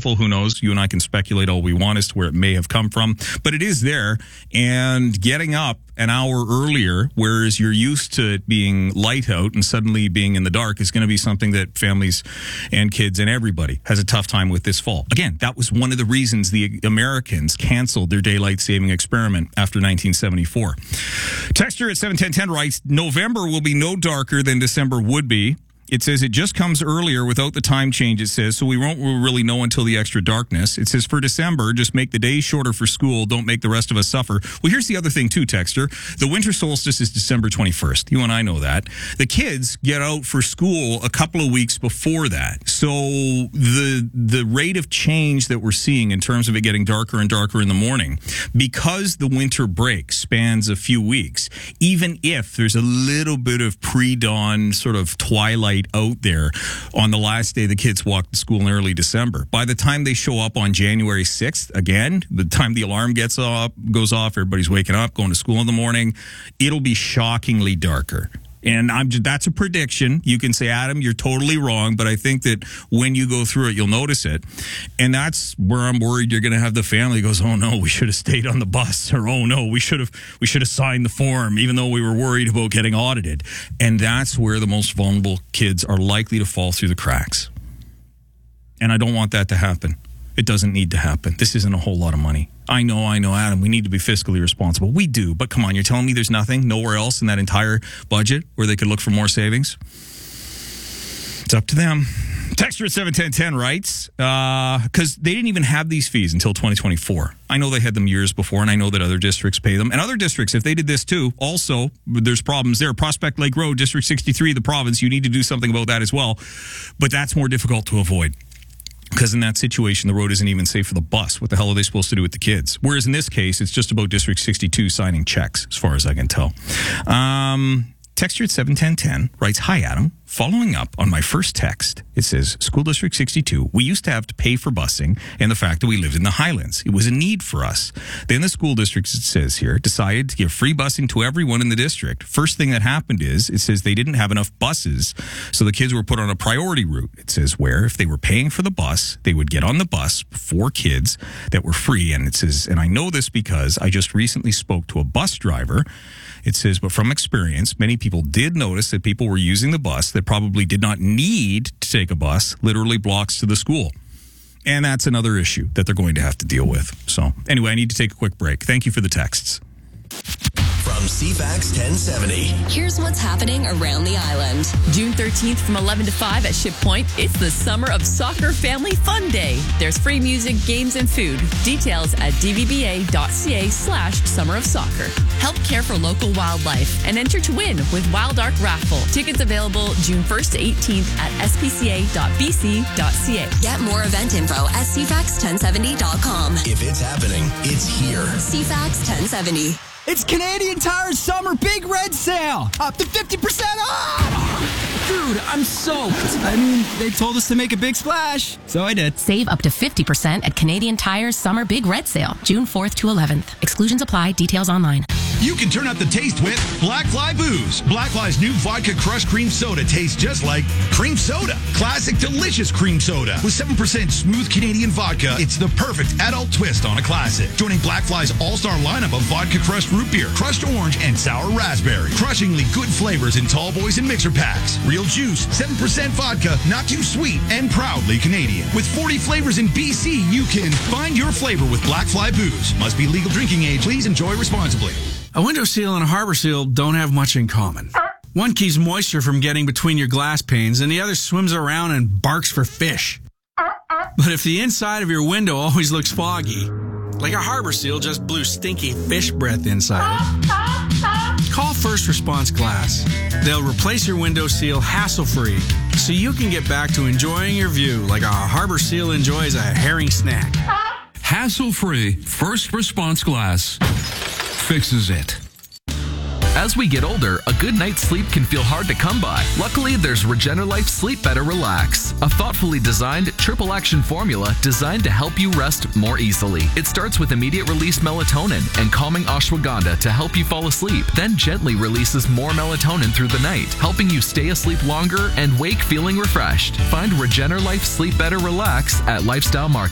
plentiful. Who knows? You and I can speculate all we want as to where it may have come from, but it is there. And getting up an hour earlier, whereas you're used to it being light out and suddenly being in the dark, is going to be something that families and kids and everybody has a tough time with this fall. Again, that was one of the reasons the Americans canceled their daylight saving experiment after 1974. Texture at 71010 writes, November will be no darker than December would be. It says it just comes earlier without the time change, it says, so we won't really know until the extra darkness. It says for December, just make the days shorter for school. Don't make the rest of us suffer. Well, here's the other thing too, Texter. The winter solstice is December 21st. You and I know that. The kids get out for school a couple of weeks before that. So the rate of change that we're seeing in terms of it getting darker and darker in the morning, because the winter break spans a few weeks, even if there's a little bit of pre-dawn sort of twilight out there on the last day the kids walk to school in early December, by the time they show up on January 6th, again, the time the alarm goes off, everybody's waking up, going to school in the morning, it'll be shockingly darker. And that's a prediction. You can say, Adam, you're totally wrong, but I think that when you go through it, you'll notice it. And that's where I'm worried you're going to have the family goes, oh no, we should have stayed on the bus, or oh no, we should have signed the form, even though we were worried about getting audited. And that's where the most vulnerable kids are likely to fall through the cracks. And I don't want that to happen. It doesn't need to happen. This isn't a whole lot of money. I know, Adam, we need to be fiscally responsible. We do, but come on, you're telling me there's nowhere else in that entire budget where they could look for more savings? It's up to them. Texture at 71010 writes, because they didn't even have these fees until 2024. I know they had them years before, and I know that other districts pay them. And other districts, if they did this too, also, there's problems there. Prospect Lake Road, District 63, the province, you need to do something about that as well. But that's more difficult to avoid. Because in that situation, the road isn't even safe for the bus. What the hell are they supposed to do with the kids? Whereas in this case, it's just about District 62 signing checks, as far as I can tell. Texture at 71010 writes, Hi, Adam. Following up on my first text, it says, School District 62, we used to have to pay for busing and the fact that we lived in the Highlands. It was a need for us. Then the school district, it says here, decided to give free busing to everyone in the district. First thing that happened is, it says they didn't have enough buses, so the kids were put on a priority route. It says where, if they were paying for the bus, they would get on the bus for kids that were free. And it says, and I know this because I just recently spoke to a bus driver. It says, but from experience, many people did notice that people were using the bus that probably did not need to take a bus, literally blocks to the school. And that's another issue that they're going to have to deal with. So anyway, I need to take a quick break. Thank you for the texts. From CFAX 1070. Here's what's happening around the island. June 13th from 11 to 5 at Ship Point. It's the Summer of Soccer Family Fun Day. There's free music, games, and food. Details at dvba.ca/Summer of Soccer. Help care for local wildlife and enter to win with Wild Ark Raffle. Tickets available June 1st to 18th at spca.bc.ca. Get more event info at cfax1070.com. If it's happening, it's here. CFAX 1070. It's Canadian Tire's Summer Big Red Sale. Up to 50% off! Dude, I'm soaked. I mean, they told us to make a big splash, so I did. Save up to 50% at Canadian Tire's Summer Big Red Sale, June 4th to 11th. Exclusions apply. Details online. You can turn up the taste with Black Fly Booze. Black Fly's new vodka crushed cream soda tastes just like cream soda. Classic, delicious cream soda. With 7% smooth Canadian vodka, it's the perfect adult twist on a classic. Joining Black Fly's all-star lineup of vodka crushed root beer, crushed orange, and sour raspberry. Crushingly good flavors in tall boys and mixer packs. Real juice, 7% vodka, not too sweet, and proudly Canadian. With 40 flavors in BC, you can find your flavor with Black Fly Booze. Must be legal drinking age. Please enjoy responsibly. A window seal and a harbor seal don't have much in common. One keeps moisture from getting between your glass panes, and the other swims around and barks for fish. But if the inside of your window always looks foggy, like a harbor seal just blew stinky fish breath inside it, call First Response Glass. They'll replace your window seal hassle-free, so you can get back to enjoying your view like a harbor seal enjoys a herring snack. Hassle-free First Response Glass fixes it. As we get older, a good night's sleep can feel hard to come by. Luckily, there's Regenerlife Sleep Better Relax, a thoughtfully designed triple action formula designed to help you rest more easily. It starts with immediate release melatonin and calming ashwagandha to help you fall asleep, then gently releases more melatonin through the night, helping you stay asleep longer and wake feeling refreshed. Find Regenerlife Sleep Better Relax at Lifestyle Market.